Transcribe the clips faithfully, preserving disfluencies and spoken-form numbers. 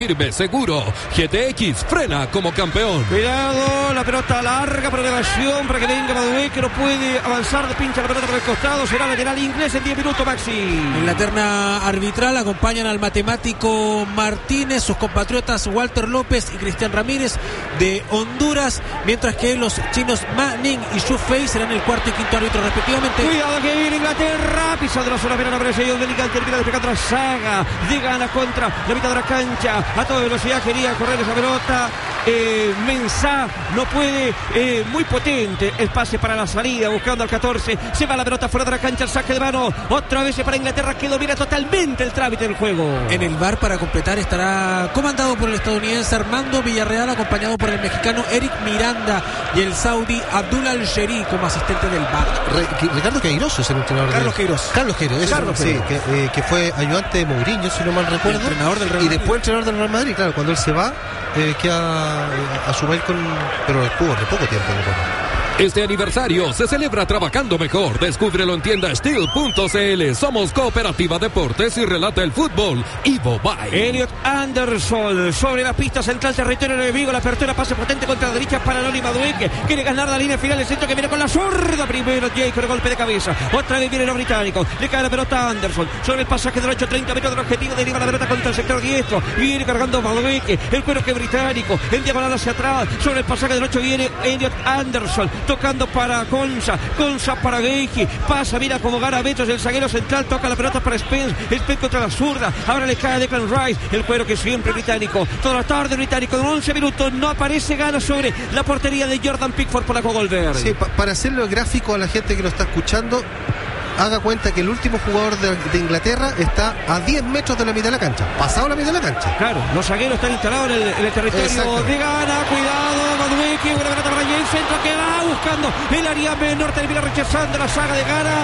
Firme, seguro, G T X frena como campeón. Cuidado, la pelota larga por elevación para que venga Madué, que no puede avanzar, de pincha la pelota por el costado, será lateral inglés en diez minutos, Maxi. En la terna arbitral acompañan al matemático Martínez, sus compatriotas Walter López y Cristian Ramírez de Honduras, mientras que los chinos Ma Ning y Xu Fei serán el cuarto y quinto árbitro respectivamente. Cuidado que viene Inglaterra, pisando la zona, pero la presión delicada, termina despegando la saga, llega a la contra, la mitad de la cancha, a toda velocidad quería correr esa pelota. eh, Mensah no puede, eh, muy potente el pase para la salida, buscando al catorce, se va la pelota fuera de la cancha, el saque de mano, otra vez para Inglaterra, que domina totalmente el trámite del juego. En el V A R para completar estará comandado por el estadounidense Armando Villarreal, acompañado por el mexicano Eric Miranda y el saudí Abdul Al-Sheri como asistente del V A R. Re, Ricardo Queiroz es el entrenador. Carlos de... Queiroz. Carlos Queiroz, eso, Carlos sí, Queiroz. que, eh, que fue ayudante de Mourinho, si no mal recuerdo. El entrenador del Real y Madrid. después entrenador del Real Madrid, claro, cuando él se va, eh, queda eh, a su vez con. Pero estuvo de poco tiempo, ¿no? Este aniversario se celebra trabajando mejor. Descúbrelo en tienda steel punto c l. Somos Cooperativa Deportes y relata el fútbol. Ivo Bye. Elliot Anderson sobre la pista central, territorio enemigo, la apertura, pase potente contra la derecha para Noni Madué, que quiere ganar la línea final, el centro que viene con la zurda, primero Jake con el golpe de cabeza, otra vez viene los británicos, le cae la pelota a Anderson, sobre el pasaje derecho, treinta metros del objetivo, deriva la pelota contra el sector diestro, viene cargando Madué, el cuero que británico, el diagonal hacia atrás, sobre el pasaje derecho viene Elliot Anderson, tocando para Gonza, Gonza para Geichi, pasa, mira como gana metros el zaguero central, toca la pelota para Spence, Spence contra la zurda, ahora le cae a Declan Rice, el cuero que siempre británico, toda la tarde británico, en once minutos no aparece, gana sobre la portería de Jordan Pickford por la Cogolver. Sí, pa para hacerlo gráfico a la gente que lo está escuchando, haga cuenta que el último jugador de, de Inglaterra está a diez metros de la mitad de la cancha, pasado la mitad de la cancha. Claro, los zagueros están instalados en el, en el territorio de Ghana, cuidado, Madué, que buena pelota para James, centro que va buscando el área menor, termina rechazando la saga de Ghana.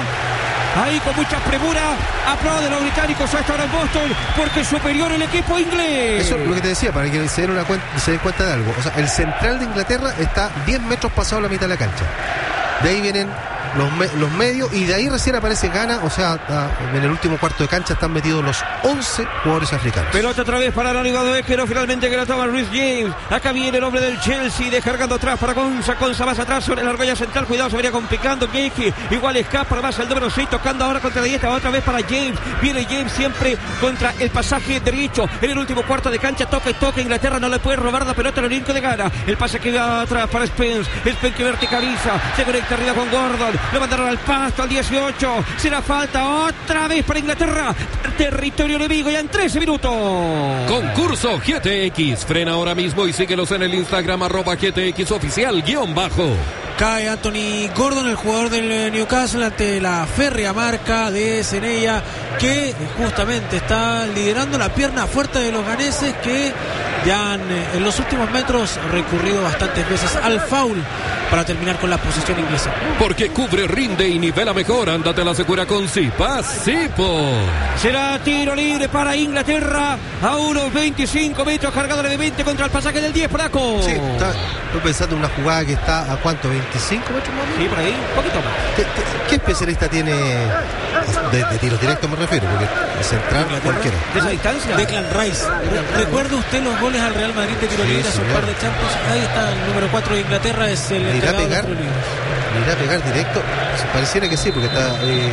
Ahí con mucha premura, aplauden los británicos a esta hora en Boston, porque es superior el equipo inglés. Eso es lo que te decía, para que se den, una cuenta, se den cuenta de algo. O sea, el central de Inglaterra está diez metros pasado la mitad de la cancha. De ahí vienen los, me los medios y de ahí recién aparece Ghana. O sea, en el último cuarto de cancha están metidos los once jugadores africanos. Pelota otra vez para Noni Madué, que no, finalmente que la toma Reece James. Acá viene el hombre del Chelsea, descargando atrás para Gonza, Gonza más atrás sobre la argolla central, cuidado, se venía complicando Geichi, igual escapa más el número seis, tocando ahora contra la dieta, otra vez para James, viene James siempre contra el pasaje derecho, en el último cuarto de cancha, toca y toca, Inglaterra no le puede robar la pelota al elenco de Ghana, el pase que va atrás para Spence, Spence que verticaliza, se conecta arriba con Gordon, lo mandaron al pasto al dieciocho, será falta otra vez para Inglaterra, territorio enemigo ya en trece minutos. Concurso G T X. Frena ahora mismo y síguelos en el Instagram arroba G T X oficial guión bajo. Cae Anthony Gordon, el jugador del Newcastle, ante la férrea marca de Senella, que justamente está liderando la pierna fuerte de los ganeses, que ya han en los últimos metros recurrido bastantes veces al foul para terminar con la posición inglesa. Porque cubre, rinde y nivela mejor. Ándate a la segura con Zipa Zipo. Será tiro libre para Inglaterra a unos veinticinco metros, cargado levemente contra el pasaje del diez, Braco. Sí, está, estoy pensando en una jugada que está a ¿cuánto? ¿veinticinco metros más o menos? Sí, por ahí, un poquito más. ¿Qué, qué, qué especialista tiene de, de tiros directos, me refiero? Porque central cualquiera. ¿De esa distancia? Declan Rice. ¿Recuerda usted los goles al Real Madrid de tiro libre Sí, hace un señor. par de Champions? Ahí está el número cuatro de Inglaterra, es el ¿Le irá a encargado de pegar? tiro libre. ¿Le irá a pegar directo? Pareciera que sí, porque está... Eh,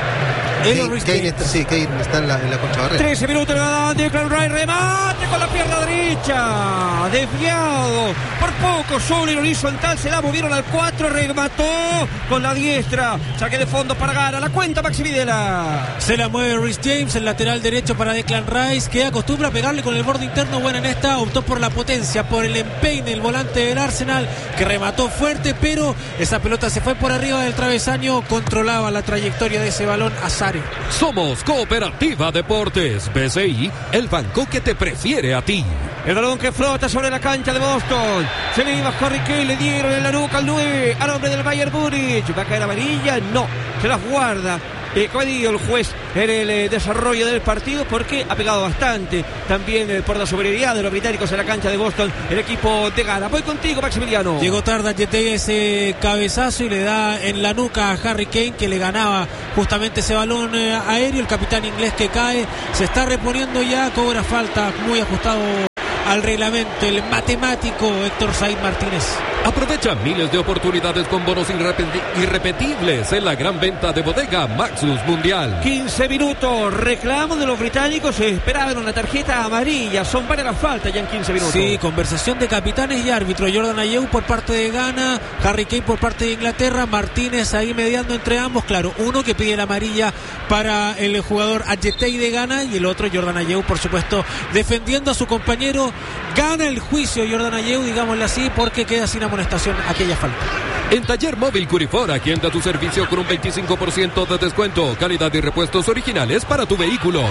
Kane, Kane está, sí, Kane está en la, en la contrabarrera. trece minutos le da Declan Rice, remate con la pierna derecha, desviado por poco, sobre el horizontal, se la movieron al cuatro, remató con la diestra, saque de fondo para Ghana, la cuenta Maxi Videla. Se la mueve Reece James, el lateral derecho para Declan Rice, que acostumbra a pegarle con el borde interno. Bueno, en esta optó por la potencia, por el empeine, el volante del Arsenal, que remató fuerte, pero esa pelota se fue por arriba del travesaño, controlaba la trayectoria de ese balón Azar. Somos Cooperativa Deportes. B C I, el banco que te prefiere a ti. El balón que flota sobre la cancha de Boston. Se le iba Harry Kane, le dieron en la nuca al nueve, al hombre del Bayern Múnich. ¿Va a caer amarilla? No, se las guarda. Eh, como ha dicho el juez en el eh, desarrollo del partido, porque ha pegado bastante también eh, por la superioridad de los británicos en la cancha de Boston, el equipo de Ghana. Voy contigo, Maximiliano. Llegó tarde a G T ese cabezazo y le da en la nuca a Harry Kane, que le ganaba justamente ese balón eh, aéreo. El capitán inglés que cae, se está reponiendo ya, cobra falta, muy ajustado al reglamento, el matemático Héctor Said Martínez. Aprovecha miles de oportunidades con bonos irrepeti- irrepetibles en la gran venta de bodega Maxus Mundial. quince minutos, reclamo de los británicos, esperaban una tarjeta amarilla, son varias las faltas ya en quince minutos. Sí, conversación de capitanes y árbitro. Jordan Ayew por parte de Ghana, Harry Kane por parte de Inglaterra, Martínez ahí mediando entre ambos. Claro, uno que pide la amarilla para el jugador Adjetey de Ghana y el otro Jordan Ayew, por supuesto, defendiendo a su compañero. Gana el juicio Jordan Ayew, digámosle así, porque queda sin amonestación aquella falta. En Taller Móvil Curifora, quien da tu servicio con un veinticinco por ciento de descuento, calidad y repuestos originales para tu vehículo.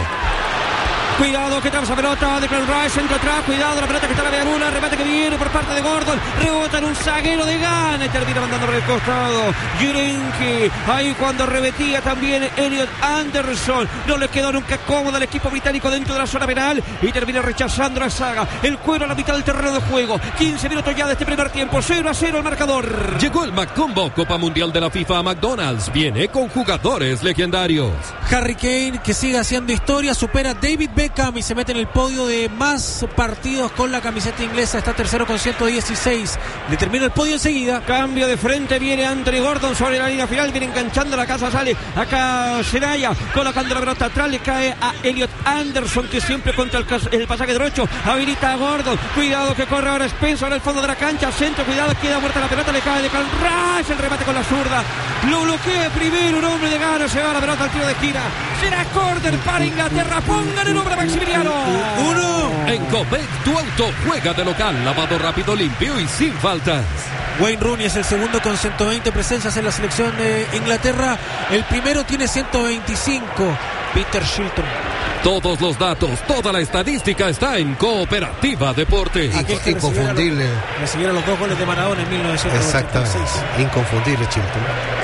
Cuidado que trae esa pelota de Declan Rice, entra atrás, cuidado la pelota que está en la media luna, remate que viene por parte de Gordon, rebota en un zaguero de Ghana y termina mandando por el costado. Yurenki, ahí cuando revetía también Elliot Anderson, no le quedó nunca cómodo al equipo británico dentro de la zona penal y termina rechazando la saga. El cuero a la mitad del terreno de juego, quince minutos ya de este primer tiempo, cero a cero el marcador. Llegó el McCombo Copa Mundial de la FIFA a McDonald's, viene con jugadores legendarios. Harry Kane, que sigue haciendo historia, supera a David Beckham y se mete en el podio de más partidos con la camiseta inglesa. Está tercero con ciento dieciséis. Le termina el podio enseguida. Cambio de frente, viene Anthony Gordon sobre la línea final, viene enganchando la casa, sale acá Seraya, colocando la pelota atrás, le cae a Elliot Anderson, que siempre contra el, el pasaje derecho, habilita a Gordon, cuidado que corre ahora Spencer al fondo de la cancha, centro, cuidado, queda muerta la pelota, le cae de Calras, el remate con la zurda, lo bloquea primero un hombre de Ghana, se va la pelota al tiro de esquina, será córner para Inglaterra, pongan el nombre Maximiliano. Uno. En Copec, tu auto juega de local, lavado rápido, limpio y sin faltas. Wayne Rooney es el segundo con ciento veinte presencias en la selección de Inglaterra. El primero tiene ciento veinticinco, Peter Shilton. Todos los datos, toda la estadística está en Cooperativa Deportes. Aquel que Inconfundible. Recibiera los, recibiera los dos goles de Maradona en mil novecientos ochenta y seis. Exactamente. Inconfundible, Chilton.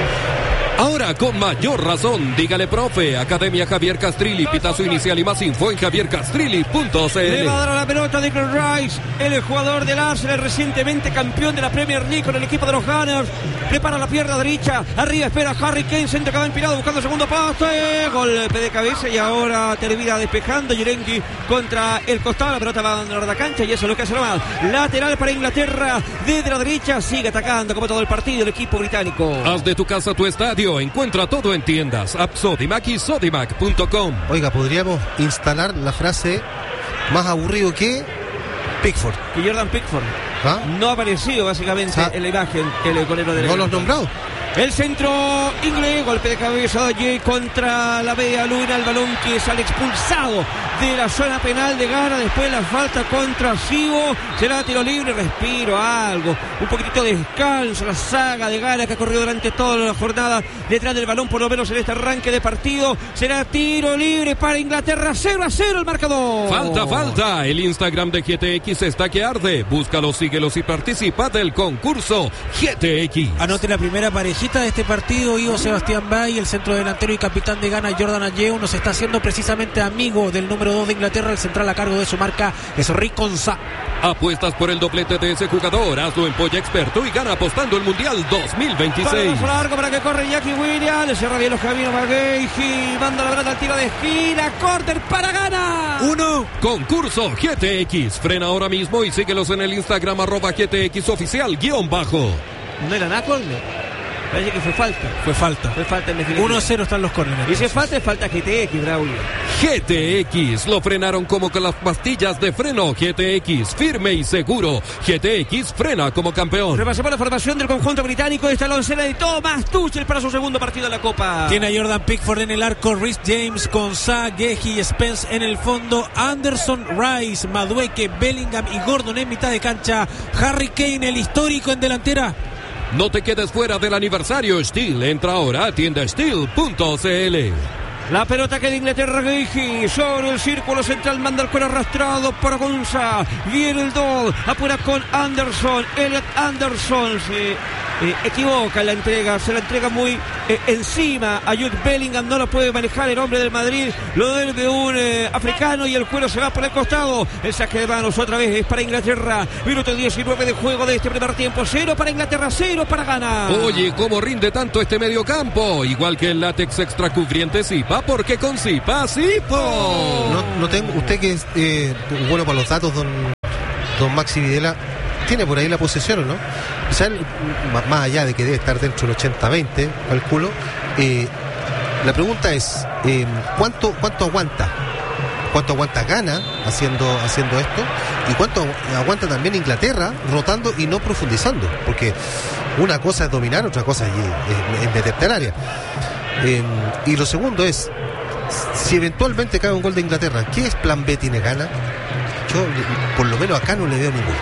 Ahora con mayor razón, dígale profe, Academia Javier Castrilli, pitazo inicial y más info en javier castrilli punto c l. Le va a dar la pelota a Declan Rice, el jugador del Arsenal, recientemente campeón de la Premier League con el equipo de los Gunners. Prepara la pierna derecha, arriba espera Harry Kane, centro que va empinado buscando segundo poste, golpe de cabeza y ahora termina despejando Yurenki contra el costado, la pelota va a dar la cancha y eso es lo que hace nomás. Lateral para Inglaterra, desde la derecha sigue atacando como todo el partido el equipo británico. Haz de tu casa tu estadio. Encuentra todo en tiendas, app Sodimac y Sodimac punto com. Oiga, podríamos instalar la frase más aburrido que Pickford. Que Jordan Pickford ¿Ah? no ha aparecido básicamente ¿Ah? en la imagen el golero del ¿No los nombrado? El centro inglés, golpe de cabeza allí contra la media luna, el balón que sale expulsado de la zona penal de Ghana, después la falta contra Sibo, será tiro libre, respiro, algo, un poquitito de descanso, la saga de Ghana que ha corrido durante toda la jornada detrás del balón, por lo menos en este arranque de partido, será tiro libre para Inglaterra, cero a cero el marcador. Falta, falta, el Instagram de G T X está que arde, búscalos, síguelos y participa del concurso G T X. Anote la primera parejita de este partido, Ivo Sebastián Bay, el centro delantero y capitán de Ghana Jordan Ayew, nos está haciendo precisamente amigo del número dos de Inglaterra, el central a cargo de su marca es Rick Gonzá. Apuestas por el doblete de ese jugador, hazlo en Polla Experto y gana apostando el Mundial dos mil veintiséis. Paso largo para que corre Jackie Williams, le cierra bien los caminos Magueji, manda la pelota al tiro de esquina, córner para Ghana. Uno. Concurso G T X, frena ahora mismo y síguelos en el Instagram arroba G T X oficial guión bajo. ¿No era nada córner? Parece que fue falta. Fue falta. Fue falta en definitiva. uno a cero están los córneres. Y si es falta, es falta G T X, Braulio. G T X, lo frenaron como con las pastillas de freno. G T X, firme y seguro. G T X frena como campeón. Repasemos la formación del conjunto británico. Esta es la oncena de Thomas Tuchel para su segundo partido en la Copa. Tiene a Jordan Pickford en el arco, Rhys James, Konsa, Gehi y Spence en el fondo, Anderson, Rice, Madueke, Bellingham y Gordon en mitad de cancha. Harry Kane, el histórico, en delantera. No te quedes fuera del aniversario Steel. Entra ahora a tienda steel punto c l. La pelota que de Inglaterra, Gehi sobre el círculo central, manda el cuero arrastrado por Gonza. Viene el dos, apura con Anderson. Elliot Anderson se eh, equivoca en la entrega, se la entrega muy eh, encima a Jude Bellingham, no lo puede manejar el hombre del Madrid, lo debe un eh, africano y el cuero se va por el costado. El saque de manos otra vez es para Inglaterra. Minuto diecinueve de juego de este primer tiempo. Cero para Inglaterra, cero para Ghana. Oye, ¿cómo rinde tanto este mediocampo? Igual que el látex extra cubriente Zipa, porque con Zipa, Zipo. No, no tengo, usted que es eh, bueno para los datos, don don Maxi Videla tiene por ahí la posesión, ¿o no? O sea, más allá de que debe estar dentro del ochenta veinte, calculo, eh, la pregunta es, eh, ¿cuánto, cuánto aguanta? ¿Cuánto aguanta Ghana haciendo, haciendo esto? ¿Y cuánto aguanta también Inglaterra rotando y no profundizando? Porque una cosa es dominar, otra cosa es, es, es meterte al área. Eh, y lo segundo es, si eventualmente cae un gol de Inglaterra, ¿qué es plan B tiene Ghana? Yo, por lo menos acá no le veo ninguno.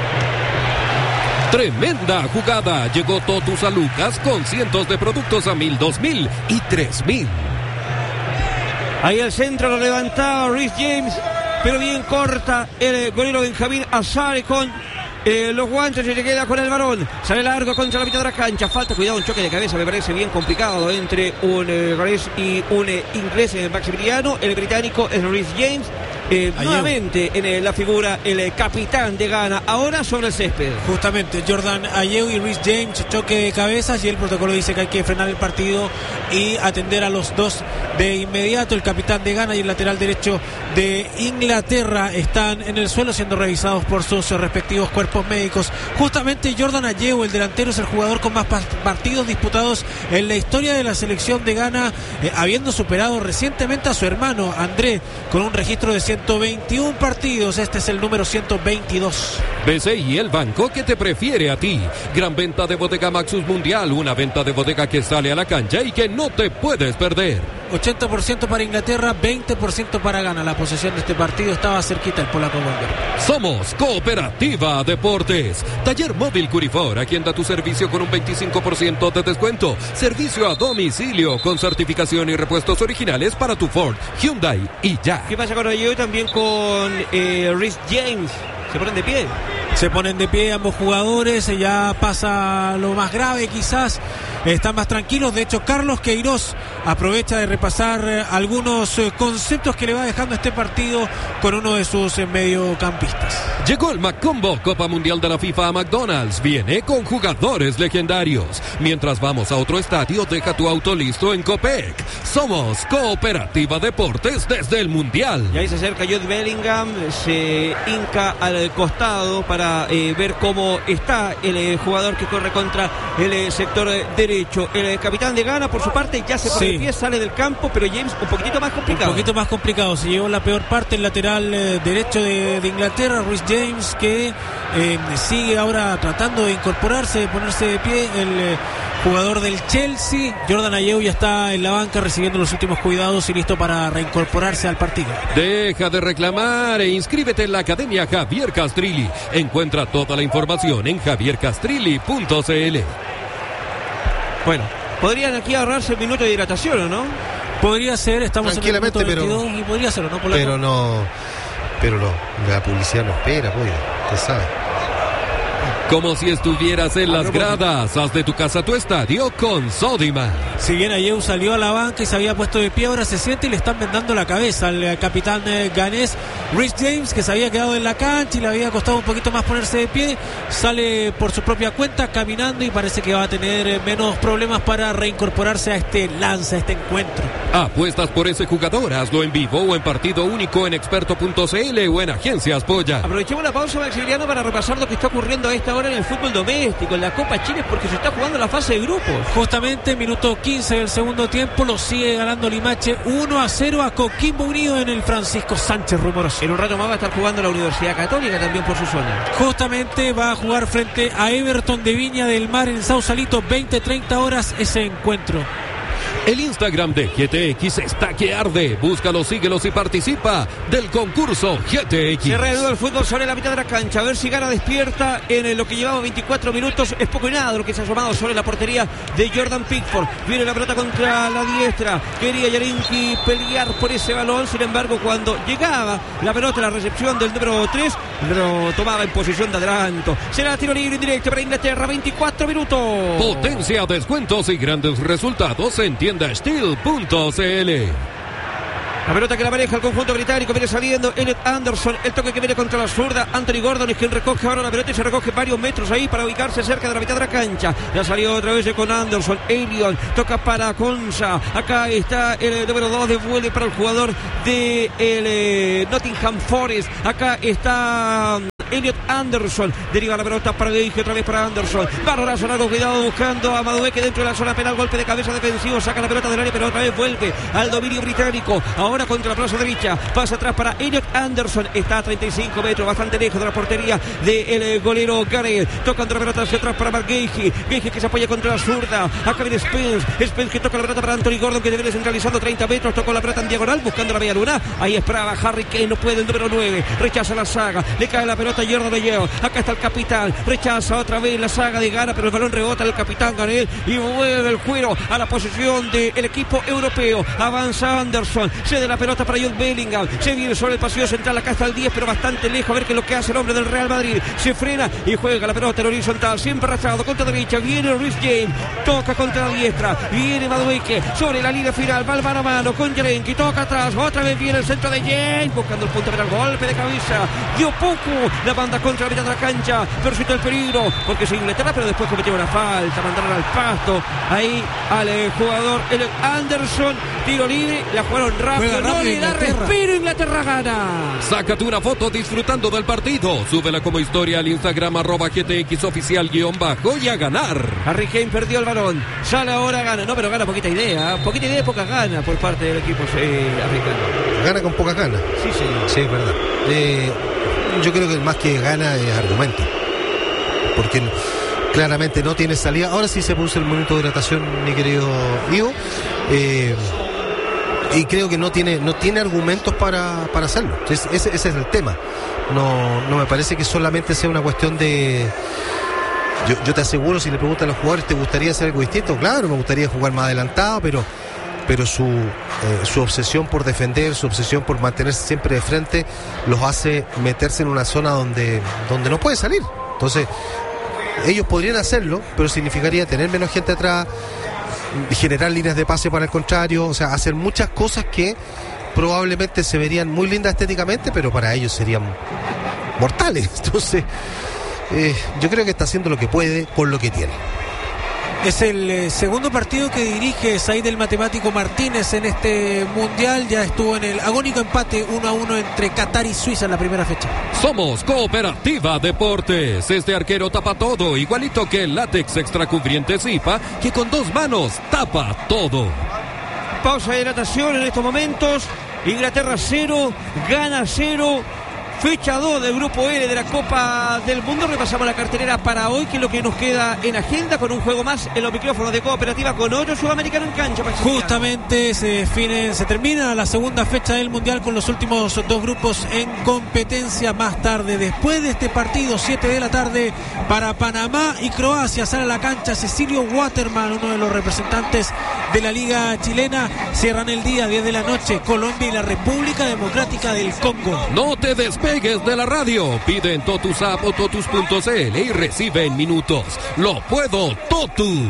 Tremenda jugada. Llegó Totus a Lucas con cientos de productos a mil, dos mil y tres mil. Ahí el centro lo levantaba Reece James, pero bien corta el golero Benjamín Azare con eh, los guantes y le queda con el balón. Sale largo contra la mitad de la cancha. Falta, cuidado, un choque de cabeza, me parece bien complicado entre un eh, galés y un eh, inglés, el Maximiliano. El británico es Reece James. Eh, nuevamente en eh, la figura el eh, capitán de Ghana, ahora sobre el césped. Justamente Jordan Ayew y Reece James, choque de cabezas, y el protocolo dice que hay que frenar el partido y atender a los dos de inmediato. El capitán de Ghana y el lateral derecho de Inglaterra están en el suelo siendo revisados por sus respectivos cuerpos médicos. Justamente Jordan Ayew, el delantero, es el jugador con más partidos disputados en la historia de la selección de Ghana, eh, habiendo superado recientemente a su hermano André con un registro de ciento veintiún partidos. Este es el número ciento veintidós. B C I, el banco que te prefiere a ti. Gran venta de Bodega Maxus Mundial, una venta de bodega que sale a la cancha y que no te puedes perder. ochenta por ciento para Inglaterra, veinte por ciento para Ghana. La posesión de este partido estaba cerquita el polaco Goldberg. Somos Cooperativa Deportes. Taller Móvil Curifor, aquí anda tu servicio con un veinticinco por ciento de descuento. Servicio a domicilio con certificación y repuestos originales para tu Ford, Hyundai y ya. ¿Qué pasa con ello? También con eh, Reece James. Se ponen de pie. Se ponen de pie ambos jugadores. Ya pasa lo más grave quizás. Están más tranquilos. De hecho, Carlos Queiroz aprovecha de repasar eh, algunos eh, conceptos que le va dejando este partido con uno de sus eh, mediocampistas. Llegó el McCombo, Copa Mundial de la FIFA a McDonald's. Viene con jugadores legendarios. Mientras vamos a otro estadio, deja tu auto listo en Copec. Somos Cooperativa Deportes desde el Mundial. Y ahí se acerca Jude Bellingham, se hinca al costado para eh, ver cómo está el eh, jugador que corre contra el eh, sector eh, derecho. El eh, capitán de Ghana, por su parte, ya se pone sí. de pie, sale del campo, pero James un poquitito más complicado. Un poquito más complicado, se llevó la peor parte el lateral eh, derecho de, de Inglaterra, Reece James, que eh, sigue ahora tratando de incorporarse, de ponerse de pie. El eh, jugador del Chelsea, Jordan Ayew, ya está en la banca recibiendo los últimos cuidados y listo para reincorporarse al partido. Deja de reclamar e inscríbete en la Academia Javier Castrilli. Encuentra toda la información en javier castrilli punto c l. Bueno, podrían aquí ahorrarse un minuto de hidratación, ¿o no? Podría ser, estamos en el minuto veintidós, pero, y podría ser, ¿no? Por pero no, pero no, la publicidad no espera, pues, usted sabe. Como si estuvieras en las gradas. Haz de tu casa tu estadio con Sodimac. Si bien Ayew salió a la banca y se había puesto de pie, ahora se siente y le están vendando la cabeza al capitán eh, ganés Reece James, que se había quedado en la cancha y le había costado un poquito más ponerse de pie. Sale por su propia cuenta caminando y parece que va a tener eh, menos problemas para reincorporarse a este lance, a este encuentro. Apuestas por ese jugador, hazlo en vivo o en partido único en experto punto c l o en Agencias Polla. Aprovechemos la pausa, Maximiliano, para repasar lo que está ocurriendo a esta hora en el fútbol doméstico, en la Copa Chile, porque se está jugando la fase de grupos. Justamente, minuto quince del segundo tiempo, lo sigue ganando Limache uno a cero a Coquimbo Unido en el Francisco Sánchez Rumoroso. En un rato más va a estar jugando la Universidad Católica también por su zona. Justamente va a jugar frente a Everton de Viña del Mar en Sausalito, veinte treinta horas ese encuentro. El Instagram de G T X está que arde. Búscalo, síguelos y participa del concurso G T X. Se reanuda el fútbol sobre la mitad de la cancha. A ver si Ghana despierta en lo que llevaba veinticuatro minutos. Es poco y nada lo que se ha asomado sobre la portería de Jordan Pickford. Viene la pelota contra la diestra. Quería Yarinki pelear por ese balón. Sin embargo, cuando llegaba la pelota, la recepción del número tres, lo tomaba en posición de adelanto. Será tiro libre en directo para Inglaterra. veinticuatro minutos. Potencia, descuentos y grandes resultados en tienda steel punto c l. La pelota que la maneja el conjunto británico, viene saliendo Elliot Anderson, el toque que viene contra la zurda. Anthony Gordon es quien recoge ahora la pelota y se recoge varios metros ahí para ubicarse cerca de la mitad de la cancha. Ya salió otra vez con Anderson. Elliot toca para Conza. Acá está el número dos, devuelve para el jugador de el, eh, Nottingham Forest. Acá está Elliot Anderson. Deriva la pelota para Geige, otra vez para Anderson. Balonazo largo, cuidado buscando a Madueque dentro de la zona penal. Golpe de cabeza defensivo, saca la pelota del área, pero otra vez vuelve al dominio británico. Ahora contra la plaza derecha. Pasa atrás para Elliot Anderson. Está a treinta y cinco metros, bastante lejos de la portería del golero Gareth. Tocando la pelota hacia atrás para Mark Geige. Geige que se apoya contra la zurda. Acá viene Spence. Spence que toca la pelota para Anthony Gordon, que debe descentralizando treinta metros. Tocó la pelota en diagonal buscando la media luna. Ahí esperaba Harry Kane, no puede el número nueve. Rechaza la saga. Le cae la pelota a Jordan Leyeo. Acá está el capitán. Rechaza otra vez la saga de Ghana, pero el balón rebota el capitán Gareth y mueve el cuero a la posición del equipo europeo. Avanza Anderson. Cede la pelota para Jude Bellingham. Se viene sobre el pasillo central. Acá está el diez, pero bastante lejos. A ver qué es lo que hace el hombre del Real Madrid. Se frena y juega la pelota en horizontal. Siempre arrastrado contra derecha. Viene Reece James. Toca contra la diestra. Viene Madueque sobre la línea final. Va el mano a mano con Jerenki. Toca atrás. Otra vez viene el centro de James. Buscando el punto penal. Golpe de cabeza. Dio poco la banda contra la mitad de la cancha. Pero siente el peligro porque se Inglaterra, pero después cometió una falta. Mandaron al pasto. Ahí al eh, jugador el Anderson. Tiro libre. La jugaron rápido. rápido No le da respiro. Inglaterra gana. Sácate una foto disfrutando del partido. Súbela como historia al Instagram arroba G T X oficial guión bajo y a ganar. Harry Kane perdió el balón. Sale ahora, gana. No, pero gana poquita idea. Poquita idea y poca gana por parte del equipo eh, africano. Gana con poca gana. Sí, señor. Sí, es verdad. Eh, yo creo que más que gana es argumento. Porque claramente no tiene salida. Ahora sí se produce el momento de hidratación, mi querido Ivo. Eh, y creo que no tiene no tiene argumentos para, para hacerlo. Entonces, ese, ese es el tema. No, no me parece que solamente sea una cuestión de... Yo, yo te aseguro, si le preguntan a los jugadores, ¿te gustaría hacer algo distinto? Claro, me gustaría jugar más adelantado, pero... pero su, eh, su obsesión por defender, su obsesión por mantenerse siempre de frente, los hace meterse en una zona donde, donde no puede salir. Entonces, ellos podrían hacerlo, pero significaría tener menos gente atrás, generar líneas de pase para el contrario, o sea, hacer muchas cosas que probablemente se verían muy lindas estéticamente, pero para ellos serían mortales. Entonces, eh, yo creo que está haciendo lo que puede con lo que tiene. Es el eh, segundo partido que dirige Said el Matemático Martínez en este mundial. Ya estuvo en el agónico empate uno a uno entre Qatar y Suiza en la primera fecha. Somos Cooperativa Deportes. Este arquero tapa todo, igualito que el látex extracubriente Zipa, que con dos manos tapa todo. Pausa de hidratación en estos momentos. Inglaterra cero, Ghana cero. Fecha dos del grupo L de la Copa del Mundo. Repasamos la cartelera para hoy, que es lo que nos queda en agenda, con un juego más en los micrófonos de Cooperativa con otro sudamericano en cancha. Justamente se define, se termina la segunda fecha del Mundial con los últimos dos grupos en competencia. Más tarde, después de este partido, siete de la tarde, para Panamá y Croacia, sale a la cancha Cecilio Waterman, uno de los representantes de la Liga Chilena. Cierran el día, diez de la noche, Colombia y la República Democrática del Congo. No te despegues de la radio. Pide en Totus App o Totus punto C L y recibe en minutos. Lo puedo Totus.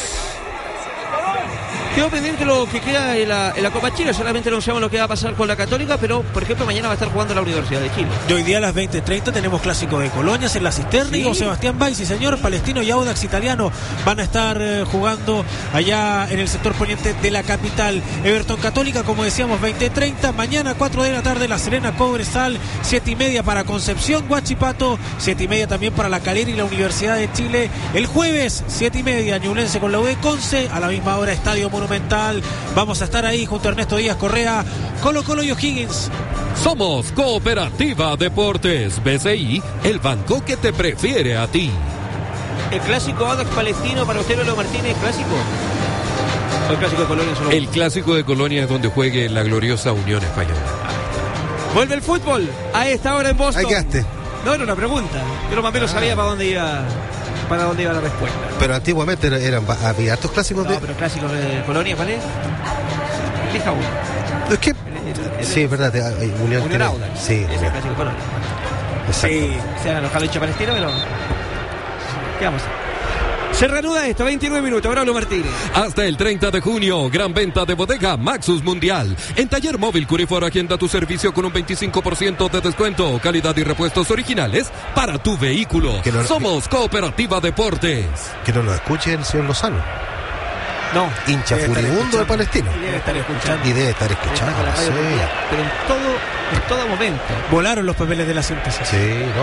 Quedó pendiente lo que queda en la, en la Copa Chile. Solamente no sabemos lo que va a pasar con la Católica, pero por ejemplo mañana va a estar jugando la Universidad de Chile. Y hoy día a las veinte treinta tenemos clásico de Colonias en la Cisterna. ¿Sí? Y Sebastián Bay, sí señor, Palestino y Audax Italiano van a estar eh, jugando allá en el sector poniente de la capital. Everton Católica, como decíamos, veinte treinta. Mañana cuatro de la tarde La Serena Cobresal, siete y media para Concepción Huachipato, siete y media también para La Calera y la Universidad de Chile. El jueves siete y media Ñublense con la U de Conce, a la misma hora Estadio Monumental. Vamos a estar ahí junto a Ernesto Díaz Correa, Colo Colo y O'Higgins. Somos Cooperativa Deportes. B C I, el banco que te prefiere a ti. El clásico Audax Palestino para usted, Leo Martínez, clásico. O el clásico de Colonia solo. El clásico de Colonia es donde juegue la gloriosa Unión Española. Vuelve el fútbol a esta hora en Boston. Ahí quedaste. No, era una pregunta. Yo más o menos ah. sabía para dónde iba. Para dónde iba la respuesta. Pero antiguamente eran, eran había hartos clásicos no, de... pero clásicos de Colonia, ¿cuál es? Elija uno. Es que... El, el, el, sí, es verdad. Hay Unión Unión Audax. Sí. Es el clásico de Colonia. Exacto. Sí, se han alojado hecho palestino, pero... ¿Qué vamos a hacer? Se reanuda esto, veintinueve minutos, Braulio Martínez. Hasta el treinta de junio, gran venta de bodega Maxus Mundial. En Taller Móvil Curifor agenda tu servicio con un veinticinco por ciento de descuento, calidad y repuestos originales para tu vehículo. No, Somos Cooperativa Deportes. Que no lo escuche el señor Lozano. No. Hincha furibundo de Palestino. Y debe estar escuchando. Y debe estar escuchando. Sí. Pero en todo, en todo momento. Volaron los papeles de la síntesis. Sí, no, no.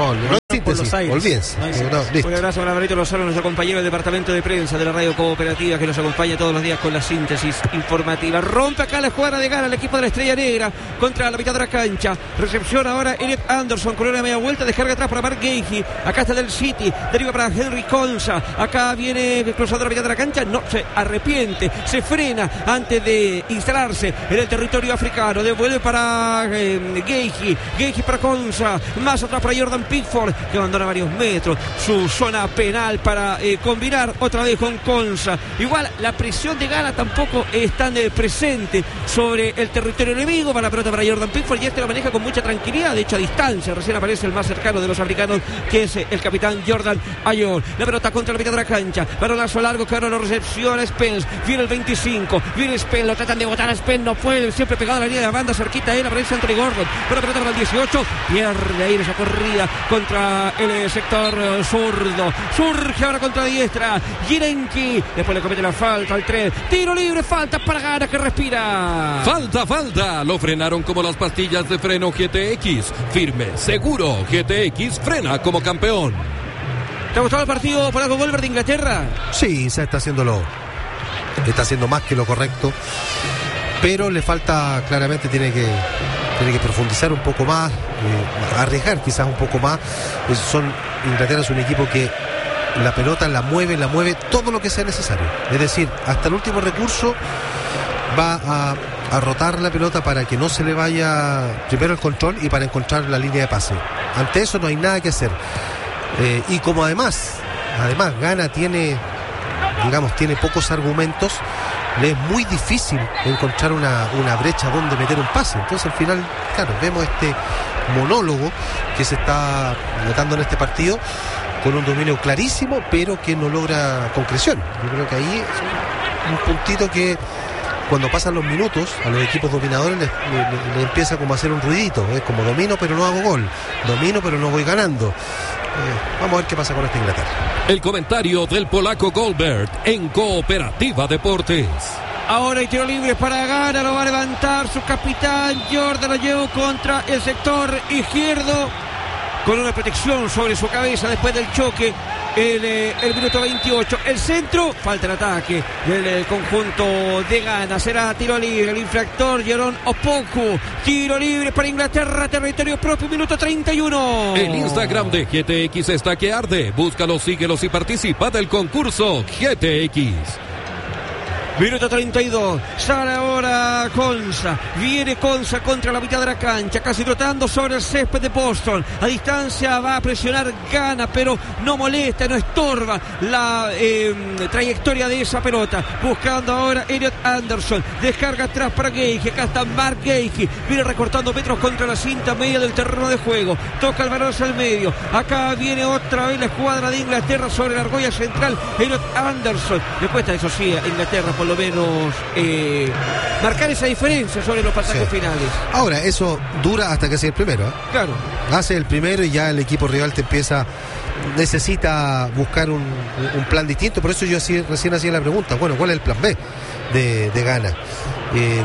por los aires. Olvídense. No hay No, listo. Un abrazo para Alvarito Lozano, nuestro compañero del departamento de prensa de la radio cooperativa, que nos acompaña todos los días con la síntesis informativa. Rompe acá la escuadra de Ghana el equipo de la Estrella Negra contra la mitad de la cancha. Recepción ahora Elliot Anderson con una media vuelta, descarga atrás para Mark Gagey. Acá está del City, deriva para Henry Konsa. Acá viene cruzando la mitad de la cancha, no se arrepiente, se frena antes de instalarse en el territorio africano. Devuelve para eh, Gagey, Gagey para Konsa, más atrás para Jordan Pickford, que abandona varios metros su zona penal para eh, combinar otra vez con Konsa. Igual la presión de Ghana tampoco es tan eh, presente sobre el territorio enemigo. Va la pelota para Jordan Pickford y este lo maneja con mucha tranquilidad, de hecho a distancia. Recién aparece el más cercano de los africanos, que es eh, el capitán Jordan Ayew. La pelota contra la mitad de la cancha, balonazo largo que ahora lo recepciona Spence. Viene el veinticinco, viene Spence, lo tratan de botar a Spence, no puede, siempre pegado a la línea de la banda, cerquita a él aparece Anthony Gordon. Pero la pelota para el dieciocho, pierde ahí esa corrida contra el sector uh, zurdo. Surge ahora contra diestra Girenki, después le comete la falta al tres. Tiro libre, falta para Ghana, que respira. Falta, falta. Lo frenaron como las pastillas de freno G T X. Firme, seguro. G T X frena como campeón. ¿Te ha gustado el partido por algo Goldberg de Inglaterra? Sí, se está haciendo lo, está haciendo más que lo correcto, pero le falta, claramente tiene que tiene que profundizar un poco más, eh, arriesgar quizás un poco más. Es, son Inglaterra es un equipo que la pelota la mueve, la mueve todo lo que sea necesario. Es decir, hasta el último recurso va a, a rotar la pelota para que no se le vaya primero el control y para encontrar la línea de pase. Ante eso no hay nada que hacer. Eh, y como además, además Ghana tiene, digamos, tiene pocos argumentos, le es muy difícil encontrar una, una brecha donde meter un pase. Entonces al final, claro, vemos este monólogo que se está notando en este partido, con un dominio clarísimo, pero que no logra concreción. Yo creo que ahí es un puntito que cuando pasan los minutos a los equipos dominadores les, les, les empieza como a hacer un ruidito. Es como domino pero no hago gol, domino pero no voy ganando. Eh, vamos a ver qué pasa con esta Inglaterra. El comentario del polaco Goldberg en Cooperativa Deportes. Ahora hay tiro libre para Ghana, lo va a levantar su capitán Jordan Ayew contra el sector izquierdo, con una protección sobre su cabeza después del choque. El, eh, el minuto veintiocho, el centro, falta el ataque del eh, conjunto de Ghana. Será tiro libre, el infractor Jerón Opoku. Tiro libre para Inglaterra, territorio propio, minuto treinta y uno. El Instagram de G T X está que arde. Búscalo, síguelos y participa del concurso G T X. Minuto treinta y dos, sale ahora Konsa, viene Konsa contra la mitad de la cancha, casi trotando sobre el césped de Boston. A distancia va a presionar Ghana, pero no molesta, no estorba la eh, trayectoria de esa pelota. Buscando ahora Elliot Anderson, descarga atrás para Gagey. Acá está Mark Gagey, viene recortando metros contra la cinta media del terreno de juego, toca el balón hacia el medio. Acá viene otra vez la escuadra de Inglaterra sobre la argolla central. Elliot Anderson, le cuesta, eso sí, a Inglaterra por lo menos eh, marcar esa diferencia sobre los pasajes sí. finales. Ahora, eso dura hasta que sea el primero, ¿eh? Claro. Hace el primero y ya el equipo rival te empieza, necesita buscar un, un plan distinto. Por eso yo así, recién hacía la pregunta, bueno, ¿cuál es el plan B de, de Ghana? Eh,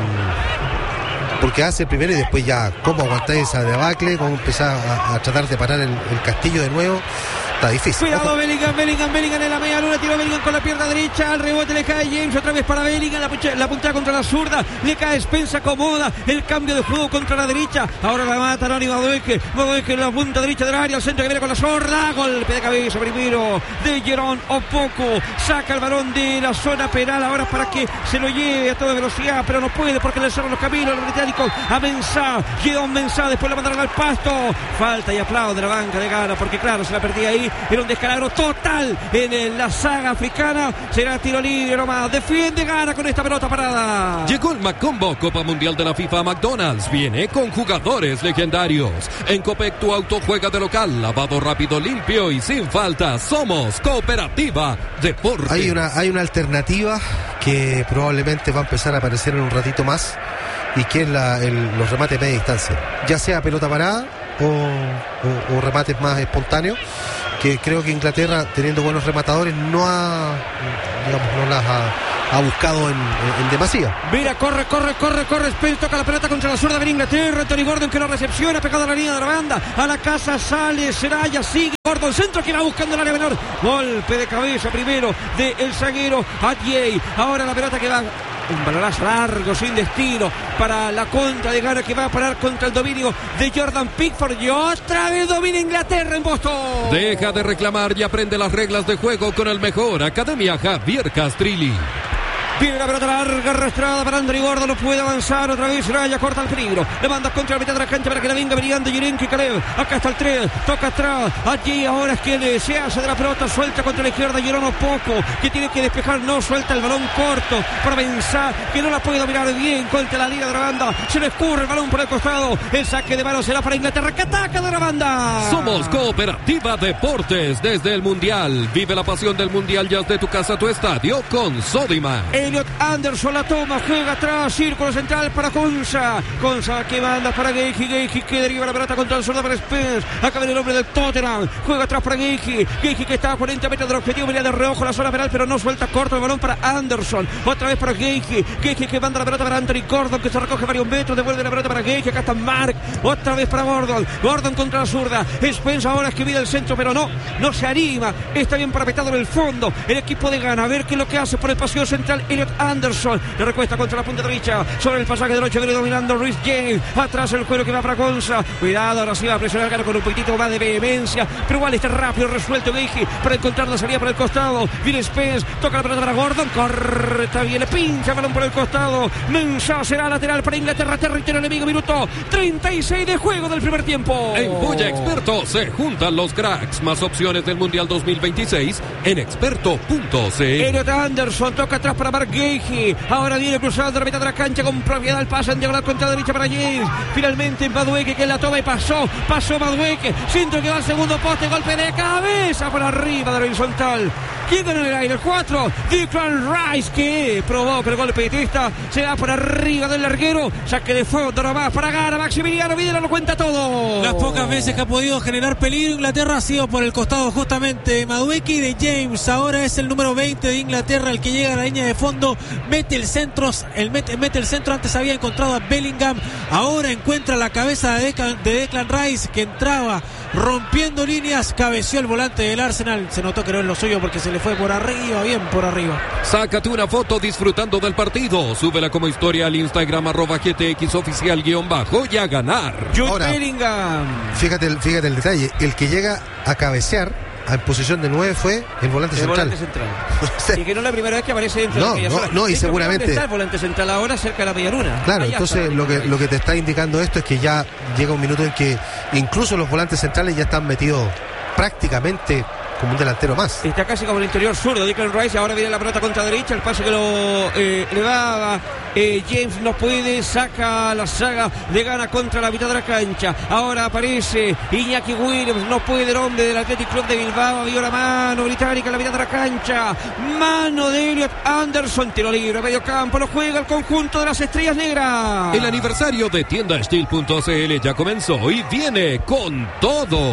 porque hace el primero y después ya, ¿cómo aguantar esa debacle? ¿Cómo empezar a, a tratar de parar el, el castillo de nuevo? Está difícil. Cuidado, Ojo. Bellingham, Bellingham, Bellingham en la media luna, tiro Bellingham con la pierna derecha, al rebote le cae James, otra vez para Bellingham, la, la puntada contra la zurda, le cae Spence, acomoda el cambio de juego contra la derecha, ahora la mata Noni Madueke, Madueke en la punta derecha del área, al centro que viene con la zurda, golpe de cabeza primero de Jerón Opoku, saca el balón de la zona penal ahora para que se lo lleve a toda velocidad, pero no puede porque le cerran los caminos los británicos a Mensah, Gideon Mensah, después la mandaron al pasto, falta y aplaude de la banca de Ghana, porque claro, se la perdía ahí. Era un descalabro total en la saga africana. Será tiro libre nomás. Defiende Ghana con esta pelota parada. Llegó el Macombo Copa Mundial de la FIFA a McDonald's. Viene con jugadores legendarios. En Copec tu auto juega de local. Lavado rápido, limpio y sin falta. Somos Cooperativa Deportes. Hay una, hay una alternativa que probablemente va a empezar a aparecer en un ratito más, y que es la, el, los remates de media distancia. Ya sea pelota parada o, o, o remates más espontáneos, que creo que Inglaterra, teniendo buenos rematadores, no ha, digamos, no las ha, ha buscado en, en, en demasía. Mira, corre, corre, corre, corre, Spence toca la pelota contra la zurda de Inglaterra, Anthony Gordon que lo recepciona, pegado a la línea de la banda, a la casa sale, Seraya, sigue Gordon, centro que va buscando el área menor. Golpe de cabeza primero de el zaguero Adjei. Ahora la pelota que va. Un balonazo largo, sin destino, para la contra de Ghana, que va a parar contra el dominio de Jordan Pickford. Y otra vez domina Inglaterra en Boston. Deja de reclamar y aprende las reglas de juego con el mejor. Academia Javier Castrilli. Viene la pelota larga, arrastrada para Anthony Gordon, no puede avanzar, otra vez Raya, corta el peligro, le manda contra la mitad de la cancha para que la venga brillando Yerenki Caleb, acá está el tres, toca atrás, allí ahora es que se hace de la pelota, suelta contra la izquierda, Girono poco, que tiene que despejar, no suelta el balón corto, para pensar que no la puede dominar bien contra la línea de la banda, se le escurre el balón por el costado, el saque de mano será para Inglaterra, que ataca de la banda. Somos Cooperativa Deportes, desde el Mundial, vive la pasión del Mundial ya de tu casa a tu estadio con Sodimac. Elliot Anderson la toma, juega atrás, círculo central para Konsa. Konsa que manda para Geiki, Geiki que deriva la pelota contra el zurdo para Spence. Acá viene el hombre del Tottenham, juega atrás para Geiki, Geiki que está a cuarenta metros del objetivo, mira de reojo la zona penal, pero no suelta, corto el balón para Anderson. Otra vez para Geiki, Geiki que manda la pelota para Anthony Gordon, que se recoge varios metros, devuelve la pelota para Geiki, acá está Mark, otra vez para Gordon, Gordon contra la zurda, Spence ahora es que mira el centro, pero no, no se anima, está bien parapetado en el fondo, el equipo de Ghana, a ver qué es lo que hace por el pasillo central, Elliot Anderson. Anderson le recuesta contra la punta derecha sobre el pasaje derecho, viene dominando Reece James, atrás el cuero que va para Konsa, cuidado, ahora sí va a presionar Ghana con un poquitito más de vehemencia, pero igual está rápido, resuelto Geiki para encontrar la salida por el costado, viene Spence, toca la pelota para Gordon, corre, está bien, le pincha el balón por el costado, Mensah será lateral para Inglaterra, territorio enemigo, minuto treinta y seis de juego del primer tiempo. En Bulla Experto se juntan los cracks, más opciones del Mundial dos mil veintiséis en experto punto c. Elliot Anderson toca atrás para Mark Geiki, ahora viene cruzando la mitad de la cancha con propiedad, el pase en diagonal contra la derecha para James, finalmente Madueke que la toma y pasó, pasó Madueke, centro que va al segundo poste, golpe de cabeza por arriba de la horizontal. ¿Quién ganó en el aire? El cuatro, Declan Rice, que provoca el golpe de testa, se va por arriba del larguero, saque de fondo nomás para Ghana, Maximiliano Videla lo cuenta todo. Las pocas veces que ha podido generar peligro Inglaterra ha sido por el costado justamente Madueke y de James, ahora es el número veinte de Inglaterra el que llega a la línea de fondo, mete el centro, el mete, mete el centro, antes había encontrado a Bellingham, ahora encuentra la cabeza de Declan, de Declan Rice que entraba rompiendo líneas, cabeció el volante del Arsenal, se notó que no es lo suyo porque se le fue por arriba, bien por arriba. Sácate una foto disfrutando del partido, súbela como historia al Instagram arroba G T X oficial guión bajo y a ganar. Jude Ahora, Bellingham. Fíjate el, fíjate el detalle, el que llega a cabecear en posición de nueve fue el volante el central. Volante central. Y que no es la primera vez que aparece dentro no, de la media no, no, y seguramente está el volante central ahora cerca de la media luna. Claro, Allá entonces lo que, lo que te está indicando esto es que ya llega un minuto en que incluso los volantes centrales ya están metidos prácticamente como un delantero más. Está casi como el interior zurdo Declan Rice, ahora viene la pelota contra derecha, el pase que lo eh, le daba eh, James no puede, saca la saga de Ghana contra la mitad de la cancha, ahora aparece Iñaki Williams, no puede el hombre del Athletic Club de Bilbao, vio la mano británica en la mitad de la cancha, mano de Elliot Anderson, tiro libre, medio campo, lo juega el conjunto de las Estrellas Negras. El aniversario de tienda steel punto c l ya comenzó y viene con todo.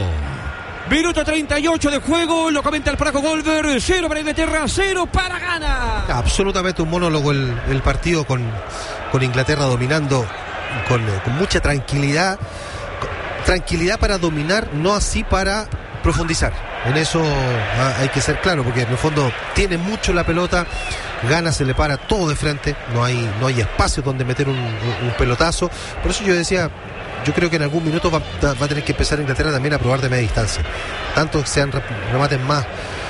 Minuto treinta y ocho de juego, lo comenta el Praco Golver, cero para Inglaterra, cero para Ghana. Absolutamente un monólogo el, el partido con, con Inglaterra dominando con, con mucha tranquilidad, tranquilidad para dominar, no así para profundizar. En eso ah, hay que ser claro, porque en el fondo tiene mucho la pelota, Ghana se le para todo de frente, no hay, no hay espacio donde meter un, un, un pelotazo. Por eso yo decía, yo creo que en algún minuto va, va a tener que empezar Inglaterra también a probar de media distancia, tanto que sean remates más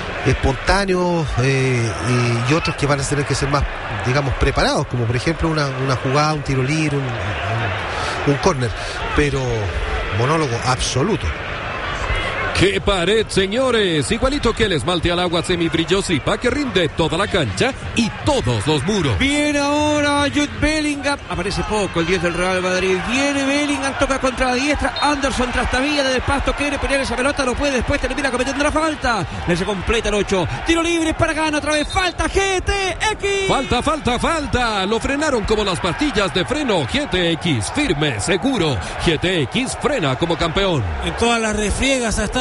espontáneos eh, y, y otros que van a tener que ser más, digamos, preparados, como por ejemplo una, una jugada, un tiro libre, un, un, un córner, pero monólogo absoluto. ¡Qué pared, señores! Igualito que el esmalte al agua semibrillosa que rinde toda la cancha y todos los muros. Viene ahora Jude Bellingham. Aparece poco el diez del Real Madrid. Viene Bellingham, toca contra la diestra. Anderson trastabilla desde el pasto. Quiere pelear esa pelota, lo puede. Después termina cometiendo la falta. Le se completa el ocho. Tiro libre para Ghana otra vez. Falta G T X. Falta, falta, falta. Lo frenaron como las pastillas de freno G T X. Firme, seguro. G T X frena como campeón. En todas las refriegas ha estado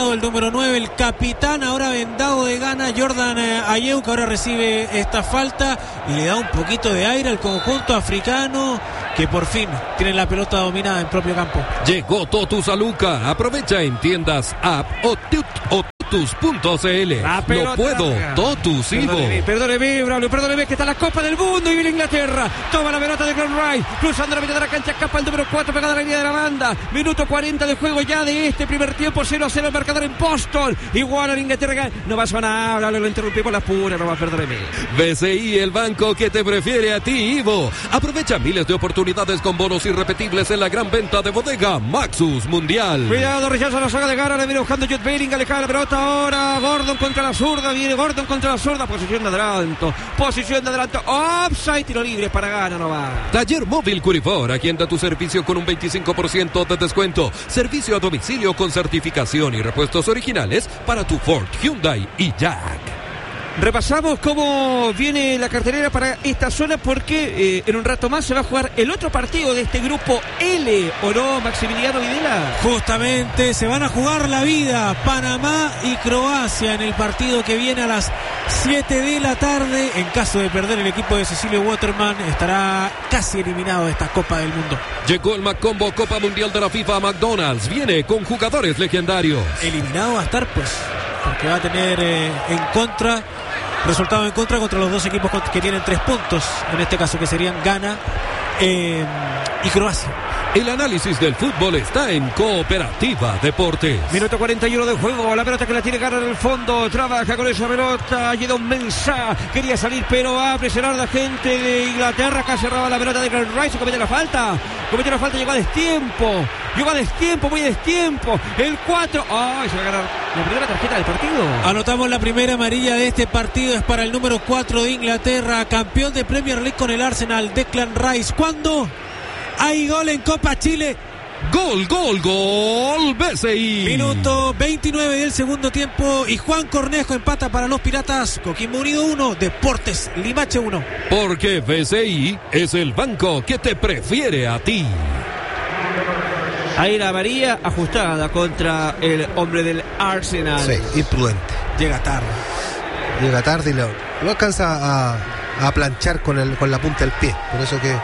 expulsado el número nueve, el capitán ahora vendado de Ghana, Jordan eh, Ayew, que ahora recibe esta falta y le da un poquito de aire al conjunto africano, que por fin tiene la pelota dominada en propio campo. Llegó Totus a Luca. Aprovecha en tiendas app o, tut, o totus punto c l. No puedo, larga. Totus, Ivo. Perdóneme, perdóneme, Braulio, perdóneme, que está la Copa del Mundo y viene Inglaterra. Toma la pelota de Glenn Rice, cruzando la mitad de la cancha, escapa el número cuatro, pegada a la línea de la banda. Minuto cuarenta de juego ya de este primer tiempo, cero a cero el marcador en Boston. Igual en Inglaterra, no va a sonar, Braulio, lo interrumpí por las puras, no va a perderme. B C I, el banco que te prefiere a ti, Ivo. Aprovecha miles de oportunidades con bonos irrepetibles en la gran venta de bodega Maxus Mundial. Cuidado, rechaza la saga de Gara, le viene buscando Jude Bellingham, le cae la pelota ahora. Gordon contra la zurda, viene Gordon contra la zurda, posición de adelanto, posición de adelanto, offside, tiro libre para Ghana, no va. Taller Móvil Curifor, agenda tu servicio con un veinticinco por ciento de descuento. Servicio a domicilio con certificación y repuestos originales para tu Ford, Hyundai y Jack. Repasamos cómo viene la cartelera para esta zona, porque eh, en un rato más se va a jugar el otro partido de este grupo L, ¿o no, Maximiliano Videla? Justamente se van a jugar la vida Panamá y Croacia en el partido que viene a las siete de la tarde. En caso de perder, el equipo de Cecilio Waterman estará casi eliminado de esta Copa del Mundo. Llegó el McCombo Copa Mundial de la FIFA a McDonald's. Viene con jugadores legendarios. Eliminado va a estar, pues, porque va a tener eh, en contra... resultado en contra contra los dos equipos que tienen tres puntos, en este caso que serían Ghana eh, y Croacia. El análisis del fútbol está en Cooperativa Deportes. Minuto cuarenta y uno de juego, la pelota que la tiene Ghana en el fondo, trabaja con esa pelota, llega un Mensah, quería salir pero va a presionar la gente de Inglaterra, acá cerraba la pelota de Glenn Rice, comete la falta, comete la falta, llegó a destiempo, llegó a destiempo, muy a destiempo, el cuatro, ay, se va a ganar la primera tarjeta del partido. Anotamos la primera amarilla de este partido, es para el número cuatro de Inglaterra, campeón de Premier League con el Arsenal, Declan Rice. ¿Cuándo? Hay gol en Copa Chile. Gol, gol, gol, B C I. Minuto veintinueve del segundo tiempo y Juan Cornejo empata para los Piratas. Coquimbo Unido uno, Deportes Limache uno. Porque B C I es el banco que te prefiere a ti. Ahí la amarilla ajustada contra el hombre del Arsenal. Sí, imprudente. Llega tarde. Llega tarde y lo, lo alcanza a, a planchar con, el, con la punta del pie. Por eso que...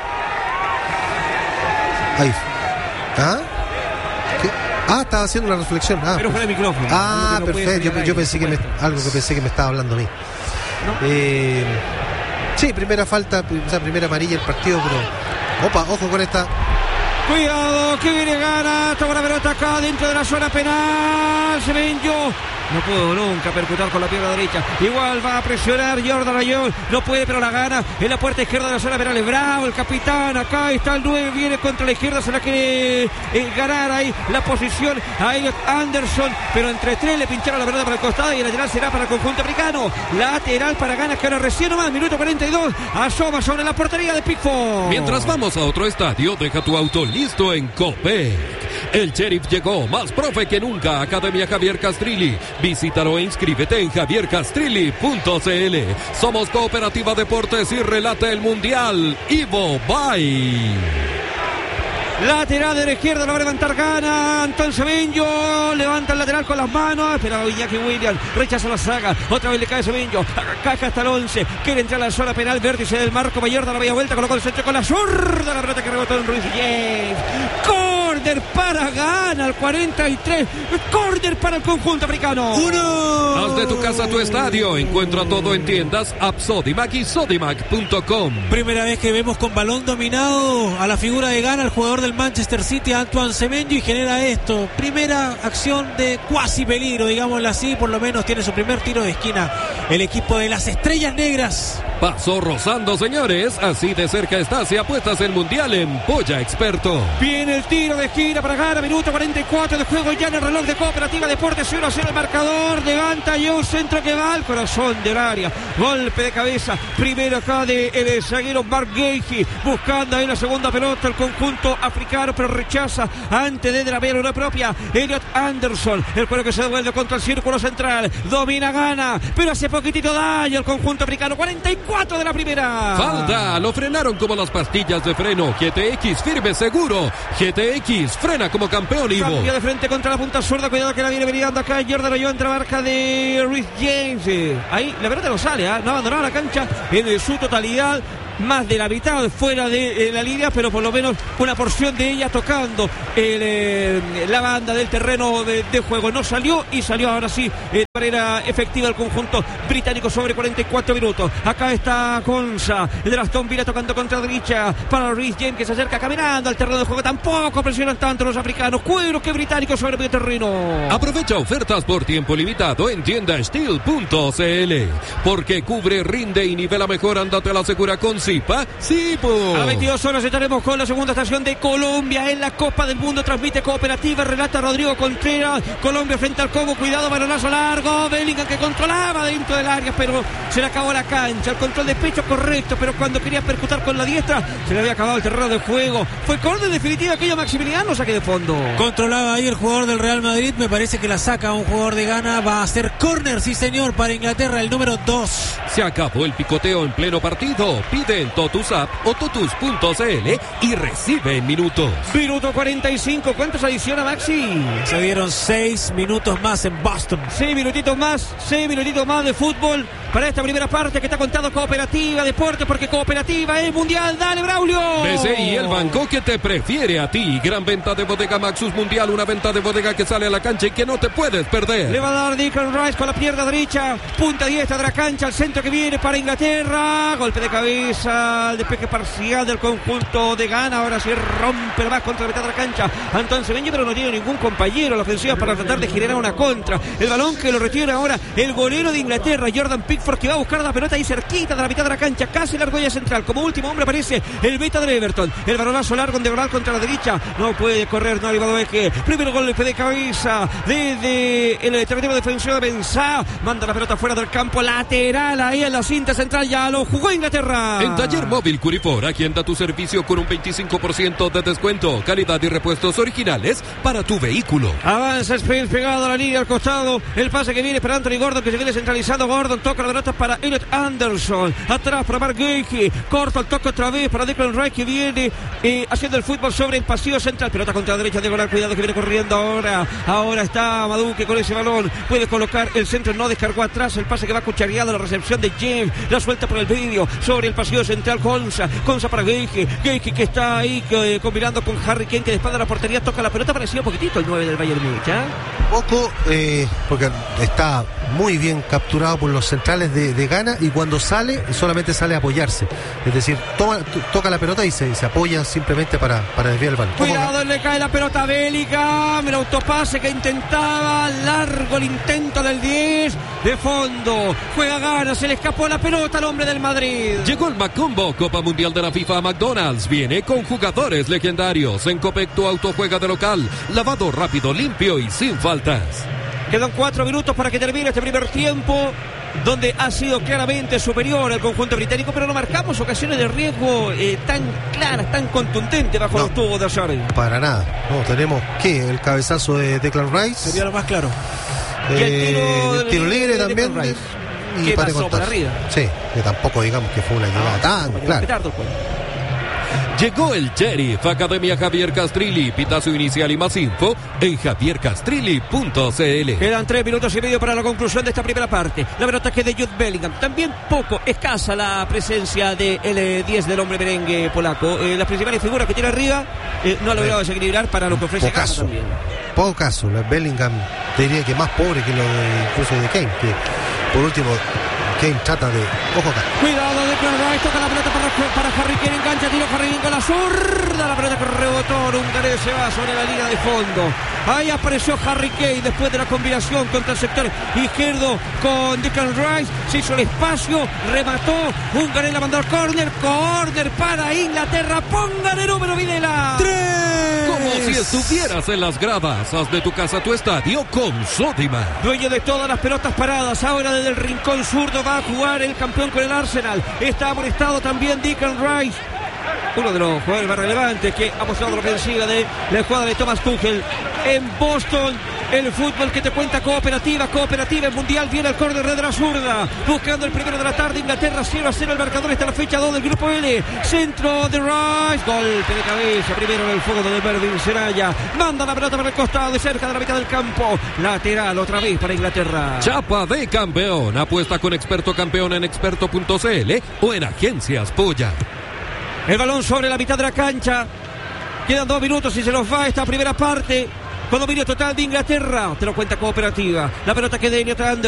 Ahí. ¿Ah? ¿Qué? Ah, estaba haciendo una reflexión. Ah, pero fuera el micrófono. Ah, no perfecto. Yo, yo pensé que me, algo que pensé que me estaba hablando a mí. ¿No? Eh, sí, primera falta, o sea, primera amarilla el partido, pero... Opa, ojo con esta. Cuidado, que viene Ghana. Toma la pelota acá dentro de la zona penal. Semenyo. No pudo nunca percutar con la pierna derecha. Igual va a presionar Jordan Ayew. No puede, pero la gana. En la puerta izquierda de la zona penal. Es Bravo, el capitán. Acá está el nueve. Viene contra la izquierda. Se la quiere eh, ganar ahí la posición a Elliot Anderson. Pero entre tres le pincharon la pelota para el costado. Y el lateral será para el conjunto africano. Lateral para Ghana, que ahora recién nomás. Minuto cuarenta y dos. Asoma sobre la portería de Pickford. Mientras vamos a otro estadio, deja tu auto listo en Copec. El Sheriff llegó, más profe que nunca. Academia Javier Castrilli. Visítalo e inscríbete en javier castrilli punto c l. Somos Cooperativa Deportes y relata el Mundial. Ivo, bye. Lateral de la izquierda, lo va a levantar Ghana. Antón Semenyo levanta el lateral con las manos. Espera Iñaki Williams, rechaza la saga. Otra vez le cae Semenyo. Caja hasta el once. Quiere entrar a la zona penal. Vértice del marco mayor. Da la media vuelta. Colocó el centro con la zurda. La pelota que rebotó en Ruiz James. Córner para Ghana al cuarenta y tres. Córner para el conjunto africano. Uno. Haz de tu casa tu estadio. Encuentra todo en tiendas App Sodimac y Sodimac punto com. Primera vez que vemos con balón dominado a la figura de Ghana, el jugador del Manchester City, Antoine Semenyo, y genera esto. Primera acción de cuasi peligro, digámoslo así. Por lo menos tiene su primer tiro de esquina el equipo de las Estrellas Negras. Pasó rozando, señores. Así de cerca está. Si apuestas el Mundial en Polla Experto. Viene el tiro de esquina para Ghana. Minuto cuarenta y cuatro de juego ya en el reloj de Cooperativa Deportes. uno a cero el marcador. Levanta yo, centro que va al corazón del área. Golpe de cabeza. Primero acá de el zaguero Mark Gagey. Buscando ahí la segunda pelota el conjunto africano, pero rechaza antes de la una propia. Elliot Anderson. El cuero que se devuelve contra el círculo central. Domina Ghana, pero hace poquitito daño el conjunto africano. cuarenta y cuatro de la primera. Falta. Lo frenaron como las pastillas de freno. G T X firme seguro. G T X X frena como campeón, Ivo. Cambio de frente contra la punta zurda. Cuidado que la viene veniendo acá. Jordan Oyoa entre la marca de Reece James. Ahí la pelota no sale, ¿eh? No abandonó la cancha en su totalidad. Más de la mitad fuera de eh, la línea, pero por lo menos una porción de ella tocando el, eh, la banda del terreno de, de juego. No salió y salió ahora sí eh, de manera efectiva el conjunto británico sobre cuarenta y cuatro minutos. Acá está Konsa, el de Aston Villa tocando contra derecha para Reece James, que se acerca caminando al terreno de juego. Tampoco presionan tanto los africanos. Cuero que británicos sobre medio terreno. Aprovecha ofertas por tiempo limitado en tienda steel punto c l, porque cubre, rinde y nivela mejor. Andate a la segura con Zipa, Zipo. A las veintidós horas estaremos con la segunda estación de Colombia en la Copa del Mundo. Transmite Cooperativa, relata Rodrigo Contreras. Colombia frente al Congo, cuidado, balonazo largo. Bellingham que controlaba dentro del área, pero se le acabó la cancha. El control de pecho correcto, pero cuando quería percutar con la diestra se le había acabado el terreno de juego. Fue córner definitiva aquello. Maximiliano, saque de fondo. Controlaba ahí el jugador del Real Madrid. Me parece que la saca un jugador de Ghana. Va a ser córner, sí señor, para Inglaterra, el número dos. Se acabó el picoteo en pleno partido. Pide en Totus App o totus punto c l y recibe en minutos. Minuto cuarenta y cinco. ¿Cuántos adiciona Maxi? Se dieron seis minutos más en Boston. Seis minutitos más, seis minutitos más de fútbol para esta primera parte que está contando Cooperativa Deportes, porque Cooperativa es mundial. Dale, Braulio. B C I, el banco que te prefiere a ti. Gran venta de bodega Maxus Mundial, una venta de bodega que sale a la cancha y que no te puedes perder. Le va a dar Declan Rice con la pierna derecha, punta diestra de la cancha, al centro que viene para Inglaterra. Golpe de cabeza, el despeje parcial del conjunto de Ghana. Ahora sí rompe más contra la mitad de la cancha Antón Semenyo, pero no tiene ningún compañero en la ofensiva para tratar de generar una contra. El balón que lo retiene ahora el golero de Inglaterra, Jordan Pickford, que va a buscar la pelota ahí cerquita de la mitad de la cancha, casi la argolla central. Como último hombre aparece el beta del Everton. El balonazo largo en diagonal contra la derecha. No puede correr, no ha arribado Eje. Primero golpe de cabeza desde el territorio defensivo de Benzá. Manda la pelota fuera del campo, lateral ahí en la cinta central. Ya lo jugó Inglaterra. En Taller Móvil Curifor, agenda tu servicio con un veinticinco por ciento de descuento. Calidad y repuestos originales para tu vehículo. Avanza Spence pegado a la línea al costado. El pase que viene para Anthony Gordon, que se viene centralizando. Gordon toca la pelota para Elliot Anderson. Atrás para Mark Geigy. Corta el toque otra vez para Declan Rice, que viene eh, haciendo el fútbol sobre el pasillo central. Pelota contra la derecha de Golar. Cuidado que viene corriendo ahora. Ahora está Maduque con ese balón. Puede colocar el centro. No descargó atrás. El pase que va cuchareado. La recepción de James. La suelta por el medio. Sobre el pasillo central. Konsa. Konsa para Geigy. Geigy que está ahí que, combinando con Harry Kane, que de espalda a la portería toca la pelota. Parecía un poquitito el nueve del Bayern Múnich, ¿eh? Poco, eh, porque está muy bien capturado por los centrales de, de Ghana, y cuando sale solamente sale a apoyarse, es decir, toma, t- toca la pelota y se, se apoya simplemente para, para desviar el balón. Cuidado, le cae la pelota a Bellingham, el autopase que intentaba, largo el intento del diez, de fondo, juega Ghana, se le escapó la pelota al hombre del Madrid. Llegó el Macombo, Copa Mundial de la FIFA a McDonald's. Viene con jugadores legendarios. En Copec tu auto juega de local, lavado rápido, limpio y sin faltas. Quedan cuatro minutos para que termine este primer tiempo, donde ha sido claramente superior al conjunto británico, pero no marcamos ocasiones de riesgo eh, tan claras, tan contundentes bajo no, los tubos de Azari. Para nada. No, tenemos que el cabezazo de Declan Rice. Sería lo más claro. Eh, Y el tiro, el tiro de, libre de también. Declan Rice, Y que para pasó contar. por arriba. Sí, que tampoco digamos que fue una llegada No, tan para clara. respetar, pues. Llegó el Sheriff, Academia Javier Castrilli. Pita su inicial y más info en javier castrilli punto c l. Quedan tres minutos y medio para la conclusión de esta primera parte. La pelota que de Jude Bellingham. También poco escasa la presencia del de diez del hombre merengue polaco. Eh, las principales figuras que tiene arriba eh, no ha logrado desequilibrar para lo que ofrece Ghana Pocaso. también. Poco caso. La Bellingham te diría que más pobre que lo de incluso de Kane, que por último Kane trata de... Ojo acá. Cuidado de Rice, toca la pelota para, para Harry Kane, engancha, tiro Harry Kane con la zurda, la pelota que rebotó, Ungarés se va sobre la línea de fondo. Ahí apareció Harry Kane después de la combinación contra el sector izquierdo con Declan Rice, se hizo el espacio, remató, Ungarés la mandó al córner, córner para Inglaterra, pongan el número Videla. ¡Tres! Como si estuvieras en las gradas. Haz de tu casa tu estadio con Sodimac. Dueño de todas las pelotas paradas, ahora desde el rincón zurdo va a jugar el campeón con el Arsenal. Está amonestado también Declan Rice, uno de los jugadores más relevantes que ha mostrado la ofensiva de la jugada de Thomas Tuchel en Boston. El fútbol que te cuenta Cooperativa. Cooperativa en Mundial. Viene el córner de la zurda. Buscando el primero de la tarde. Inglaterra cero a cero. El marcador está en la fecha dos del grupo L. Centro de Rice. Golpe de cabeza. Primero en el fondo de Mervin Seraya. Manda la pelota para el costado de cerca de la mitad del campo. Lateral otra vez para Inglaterra. Chapa de campeón. Apuesta con Experto Campeón en experto punto c l o en Agencias Polla. El balón sobre la mitad de la cancha. Quedan dos minutos y se nos va esta primera parte. Con dominio total de Inglaterra. Te lo cuenta Cooperativa. La pelota que Denio trae